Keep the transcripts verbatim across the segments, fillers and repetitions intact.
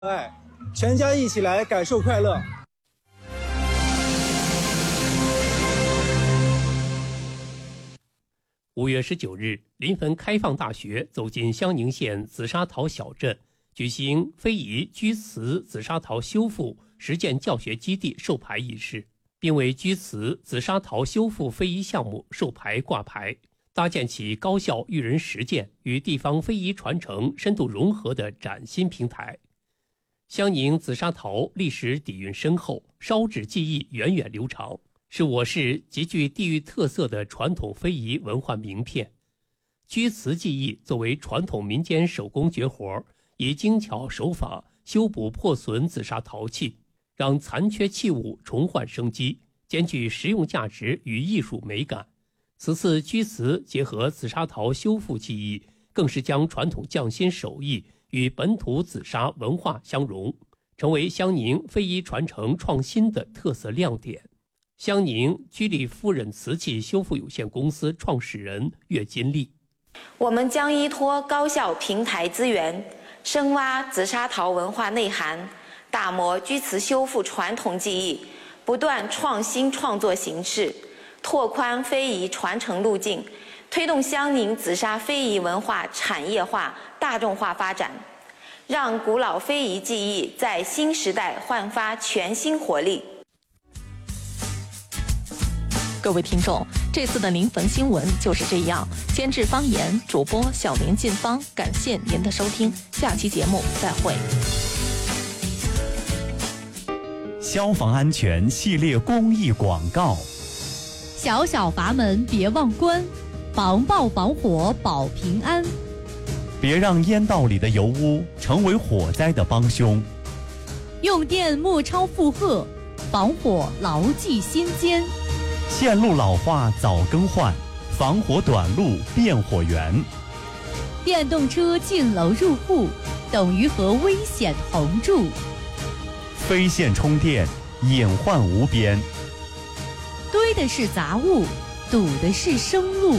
爱，全家一起来感受快乐。 五月十九日，临汾开放大学走进襄宁县紫砂陶小镇，举行非遗居瓷紫砂陶修复实践教学基地授牌仪式，并为居瓷紫砂陶修复非遗项目授牌挂牌，搭建起高校育人实践与地方非遗传承深度融合的崭新平台。襄宁紫砂陶历史底蕴深厚，烧制技艺源远流长，是我市极具地域特色的传统非遗文化名片。居瓷技艺作为传统民间手工绝活，以精巧手法修补破损紫砂陶器，让残缺器物重焕生机，兼具实用价值与艺术美感。此次居瓷结合紫砂陶修复技艺，更是将传统匠心手艺与本土紫砂文化相融，成为襄宁非遗传承创新的特色亮点。襄宁居里夫人瓷器修复有限公司创始人岳金丽： 我们将依托高校平台资源，深挖紫砂陶文化内涵，打磨居瓷修复传统技艺，不断创新创作形式，拓宽非遗传承路径，推动襄宁紫砂非遗文化产业化、大众化发展，让古老非遗技艺在新时代焕发全新活力。 各位听众，这次的临汾新闻就是这样。监制方言，主播小林进芳，感谢您的收听，下期节目再会。 消防安全系列公益广告： 小小阀门别忘关，防爆防火保平安。 别让烟道里的油污成为火灾的帮凶。 用电莫超负荷，防火牢记心间。 线路老化早更换，防火短路变火源。 电动车进楼入户，等于和危险同住。 非线充电，隐患无边。 堆的是杂物，堵的是生路。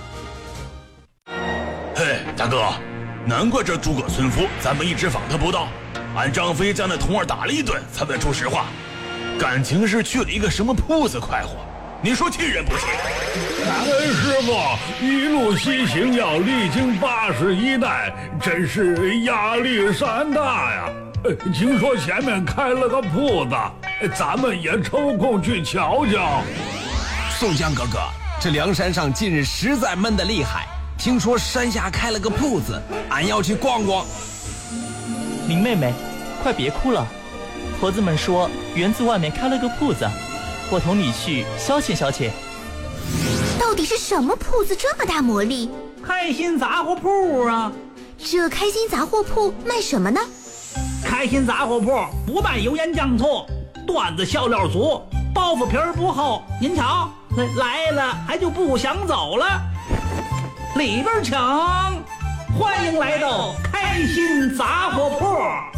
嘿，大哥，难怪这诸葛村夫咱们一直访他不到，俺张飞将那童儿打了一顿才问出实话，感情是去了一个什么铺子快活。你说气人不气？ 感恩师傅，一路西行要历经八十一难，真是压力山大呀。听说前面开了个铺子，咱们也抽空去瞧瞧。 宋江哥哥，这梁山上近日实在闷得厉害，听说山下开了个铺子，俺要去逛逛。 林妹妹，快别哭了，婆子们说园子外面开了个铺子，我同你去消遣消遣。 到底是什么铺子这么大魔力？ 开心杂货铺啊！ 这开心杂货铺卖什么呢？ 开心杂货铺不卖油盐酱醋，段子笑料足，包袱皮儿不厚。您瞧，来了还就不想走了。里边请，欢迎来到开心杂货铺。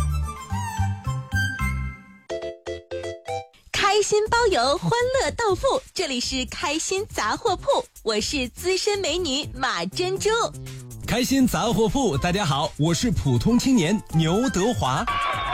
开心包邮，欢乐到付，这里是开心杂货铺，我是资深美女马珍珠。 开心杂货铺，大家好，我是普通青年牛德华。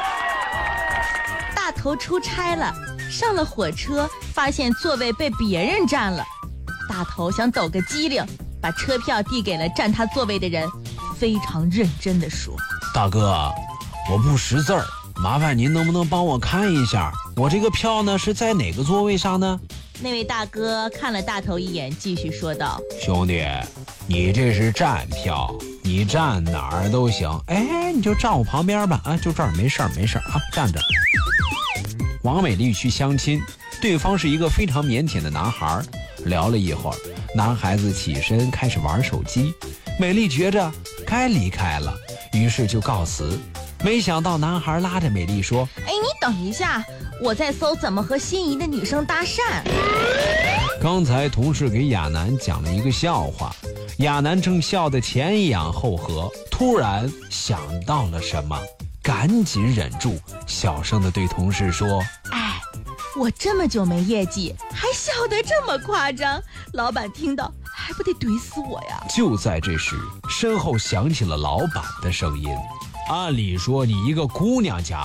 大头出差了，上了火车，发现座位被别人占了。大头想抖个机灵，把车票递给了占他座位的人，非常认真地说： 大哥，我不识字儿，麻烦您能不能帮我看一下，我这个票呢是在哪个座位上呢？ 那位大哥看了大头一眼，继续说道： 兄弟，你这是站票，你站哪儿都行，哎，你就站我旁边吧，啊，就这儿，没事儿没事儿啊，站着。王美丽去相亲，对方是一个非常腼腆的男孩，聊了一会儿，男孩子起身开始玩手机，美丽觉着该离开了，于是就告辞。没想到男孩拉着美丽说： 哎，你等一下，我在搜怎么和心仪的女生搭讪。 刚才同事给亚楠讲了一个笑话，亚楠正笑得前仰后合，突然想到了什么，赶紧忍住，小声地对同事说： 哎，我这么久没业绩，还笑得这么夸张，老板听到还不得怼死我呀。 就在这时，身后响起了老板的声音： 按理说你一个姑娘家